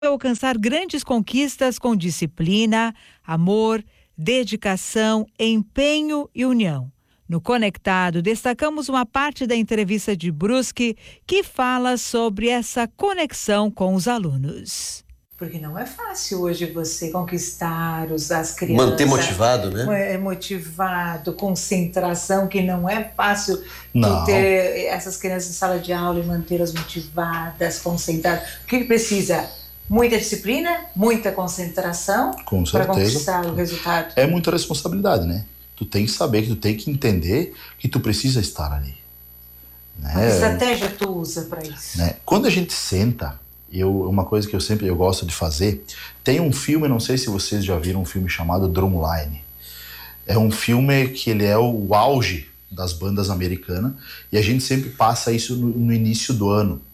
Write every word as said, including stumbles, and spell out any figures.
alcançar grandes conquistas com disciplina, amor, dedicação, empenho e união. No Conectado, destacamos uma parte da entrevista de Bruschi que fala sobre essa conexão com os alunos. Porque não é fácil hoje você conquistar os, as crianças. Manter motivado, né? É motivado, concentração, que não é fácil não. ter essas crianças em sala de aula e mantê-las motivadas, concentradas. O que precisa? Muita disciplina, muita concentração para conquistar o resultado. É muita responsabilidade, né? Tu tem que saber, que tu tem que entender que tu precisa estar ali. Né? Que estratégia tu usa para isso? Né? Quando a gente senta, eu, uma coisa que eu sempre eu gosto de fazer, tem um filme, não sei se vocês já viram um filme chamado Drumline. É um filme que ele é o auge das bandas americanas e a gente sempre passa isso no, no início do ano.